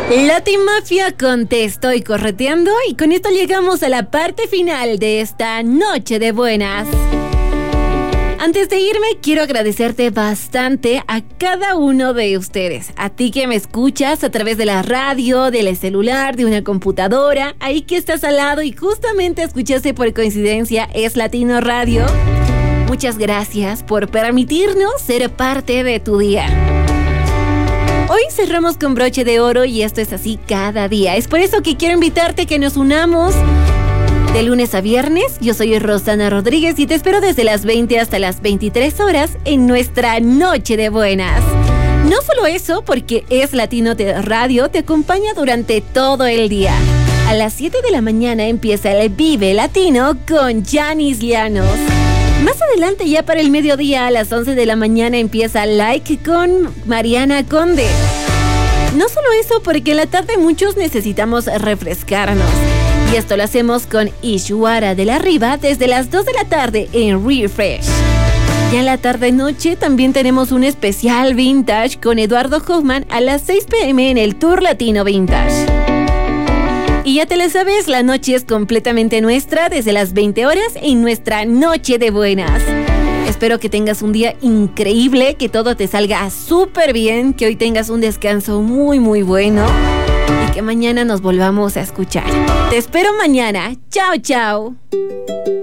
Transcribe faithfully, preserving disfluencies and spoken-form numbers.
Latimafia con Te Estoy Correteando, y con esto llegamos a la parte final de esta noche de buenas. Antes de irme, quiero agradecerte bastante a cada uno de ustedes. A ti que me escuchas a través de la radio, del celular, de una computadora, ahí que estás al lado y justamente escuchaste por coincidencia Es Latino Radio. Muchas gracias por permitirnos ser parte de tu día. Hoy cerramos con broche de oro y esto es así cada día. Es por eso que quiero invitarte a que nos unamos de lunes a viernes. Yo soy Rosana Rodríguez y te espero desde las veinte hasta las veintitrés horas en nuestra Noche de Buenas. No solo eso, porque Es Latino Radio te acompaña durante todo el día. A las siete de la mañana empieza el Vive Latino con Yanis Llanos. Más adelante, ya para el mediodía, a las once de la mañana empieza Like con Mariana Conde. No solo eso, porque en la tarde muchos necesitamos refrescarnos. Y esto lo hacemos con Ishwara de la Riva desde las dos de la tarde en Refresh. Y en la tarde-noche también tenemos un especial Vintage con Eduardo Hoffman a las seis pm en el Tour Latino Vintage. Y ya te lo sabes, la noche es completamente nuestra desde las veinte horas en nuestra Noche de Buenas. Espero que tengas un día increíble, que todo te salga súper bien, que hoy tengas un descanso muy muy bueno y que mañana nos volvamos a escuchar. Te espero mañana. Chao, chao.